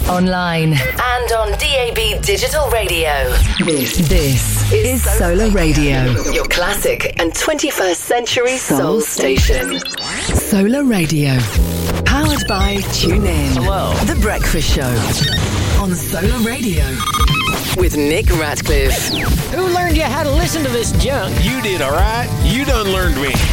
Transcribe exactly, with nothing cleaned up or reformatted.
online, and on D A B Digital Radio. This, this is Solar Radio, your classic and twenty-first century soul station. Solar Radio, powered by TuneIn. Hello. The Breakfast Show on Solar Radio with Nick Ratcliffe. Who learned you how to listen to this junk? You did, all right? You done learned me.